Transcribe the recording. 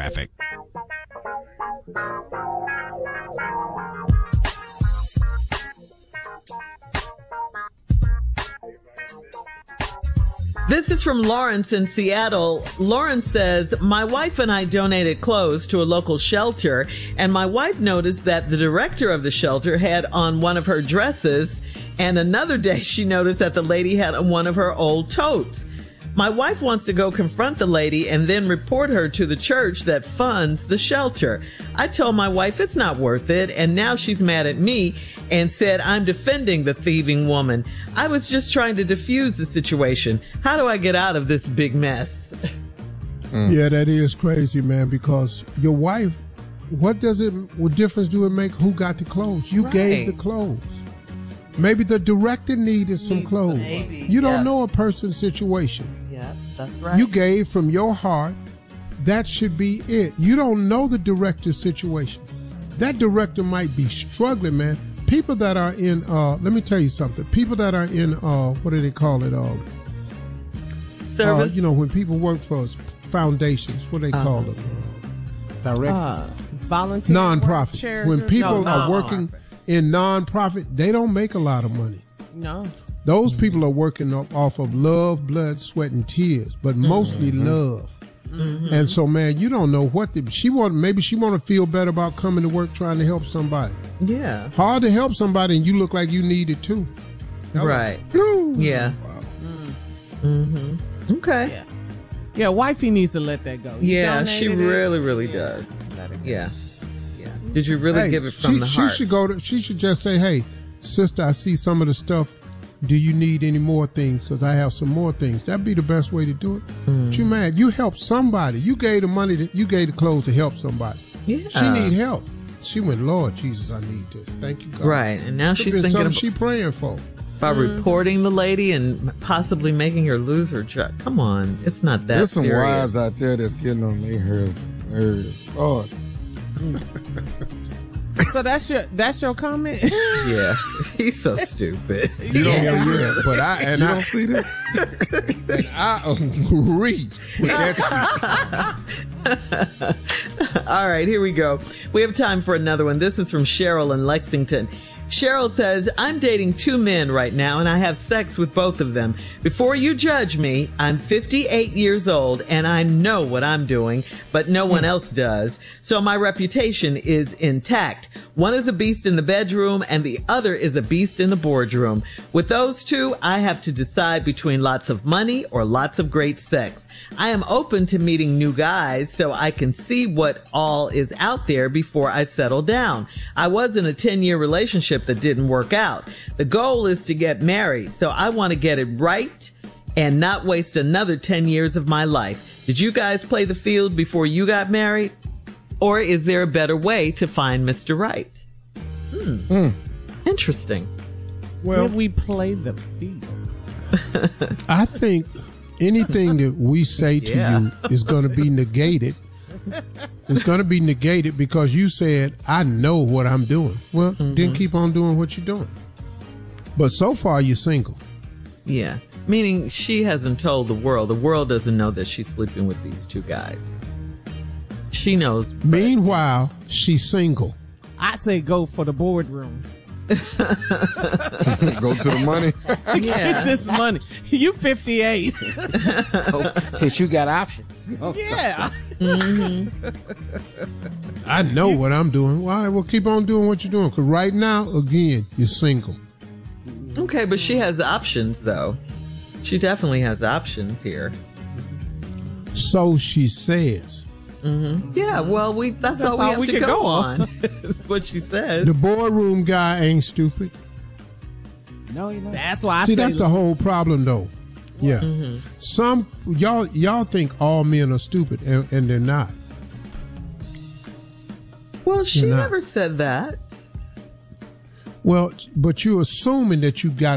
traffic. This is from Lawrence in Seattle. Lawrence says, my wife and I donated clothes to a local shelter, and my wife noticed that the director of the shelter had on one of her dresses, and another day she noticed that the lady had on one of her old totes. My wife wants to go confront the lady and then report her to the church that funds the shelter. I told my wife it's not worth it, and now she's mad at me and said I'm defending the thieving woman. I was just trying to diffuse the situation. How do I get out of this big mess? Yeah, that is crazy, man, because your wife, what difference do it make who got the clothes? You gave the clothes. Maybe the director needed some clothes. You don't know a person's situation. Yeah, that's right. You gave from your heart. That should be it. You don't know the director's situation. That director might be struggling, man. People that are in, let me tell you something. People that are in, what do they call it? Service. When people work for foundations, what do they call it? Direct. Volunteer. Nonprofit. When people are working in nonprofit, they don't make a lot of money. No. Those people are working off of love, blood, sweat, and tears, but mostly love. Mm-hmm. And so, man, you don't know what maybe she want to feel better about coming to work trying to help somebody. Yeah. Hard to help somebody and you look like you need it too. Right. Yeah. Wow. Mm-hmm. Okay. Yeah, wifey needs to let that go. Yeah, she really, really does. Yeah. Yeah. Did you really give it from the heart? She should just say, hey, sister, I see some of the stuff. Do you need any more things? Because I have some more things. That'd be the best way to do it. But you mad? You helped somebody. You gave the money. You gave the clothes to help somebody. Yeah. She need help. She went, Lord Jesus, I need this. Thank you, God. Right, and now she's thinking something she praying for. About reporting the lady and possibly making her lose her job. Come on, it's not that There's some serious. wives out there that's getting on their nerves. Lord. So that's your comment? Yeah, he's so stupid. You don't see but you don't see that? And I agree with that. All right, here we go. We have time for another one. This is from Cheryl in Lexington. Cheryl says, I'm dating 2 men right now and I have sex with both of them. Before you judge me, I'm 58 years old and I know what I'm doing, but no one else does. So my reputation is intact. One is a beast in the bedroom and the other is a beast in the boardroom. With those two, I have to decide between lots of money or lots of great sex. I am open to meeting new guys so I can see what all is out there before I settle down. I was in a 10-year relationship that didn't work out. The goal is to get married, so I want to get it right and not waste another 10 years of my life. Did you guys play the field before you got married? Or is there a better way to find Mr. Right? Interesting. Well, did we play the field? I think anything that we say to you is going to be negated. It's going to be negated because you said, I know what I'm doing. Well, then keep on doing what you're doing. But so far, you're single. Yeah. Meaning she hasn't told the world. The world doesn't know that she's sleeping with these 2 guys. She knows. Meanwhile, she's single. I say go for the boardroom. Go to the money. Get this money. You 58. Since you got options. Yeah. I know what I'm doing. Why? Well, keep on doing what you're doing. Because right now, again, you're single. Okay, but she has options, though. She definitely has options here. So she says. Yeah, well, that's all we have to go on. That's what she said. The boardroom guy ain't stupid. No, you're not. That's why I See, say that's the whole problem, though. Yeah. Some y'all think all men are stupid, and they're not. Well, she never said that. Well, but you're assuming that you got